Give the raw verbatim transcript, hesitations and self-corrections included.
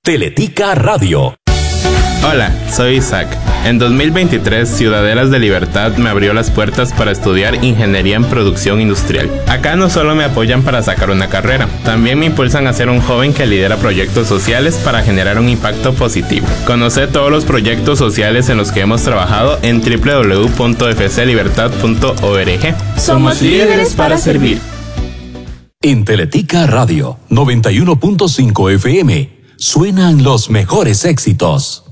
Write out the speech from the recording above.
Teletica Radio. Hola, soy Isaac. En dos mil veintitrés, Ciudadelas de Libertad me abrió las puertas para estudiar Ingeniería en Producción Industrial. Acá no solo me apoyan para sacar una carrera, también me impulsan a ser un joven que lidera proyectos sociales para generar un impacto positivo. Conoce todos los proyectos sociales en los que hemos trabajado en doble u doble u doble u punto f c libertad punto org. Somos líderes para servir. En Teletica Radio noventa y uno punto cinco F M suenan los mejores éxitos.